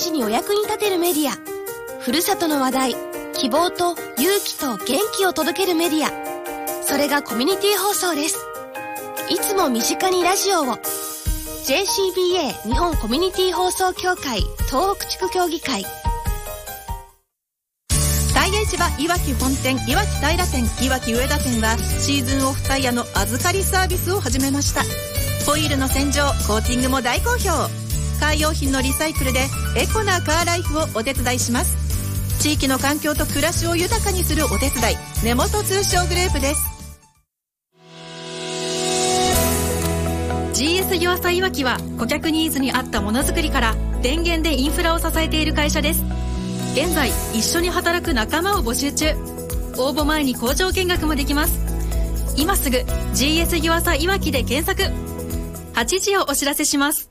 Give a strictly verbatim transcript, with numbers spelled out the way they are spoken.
時にお役に立てるメディア、ふるさとの話題、希望と勇気と元気を届けるメディア、それがコミュニティ放送です。いつも身近にラジオを。 ジェーシービーエー 日本コミュニティ放送協会東北地区協議会。 タイヤ市場いわき本店、いわき平店、いわき上田店はシーズンオフタイヤの預かりサービスを始めました。ホイールの洗浄、コーティングも大好評。カー用品のリサイクルでエコなカーライフをお手伝いします。地域の環境と暮らしを豊かにするお手伝い、根本通商グループです。 ジーエス 湯浅いわきは顧客ニーズに合ったものづくりから電源でインフラを支えている会社です。現在一緒に働く仲間を募集中。応募前に工場見学もできます。今すぐ ジーエス 湯浅いわきで検索。はちじをお知らせします。